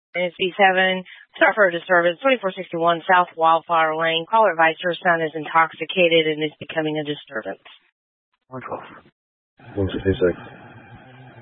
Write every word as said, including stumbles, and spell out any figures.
It's B seven. Sorry for a disturbance. twenty-four sixty-one South Wildfire Lane. Caller advised her son is intoxicated and is becoming a disturbance. one twelve. one sixty-six.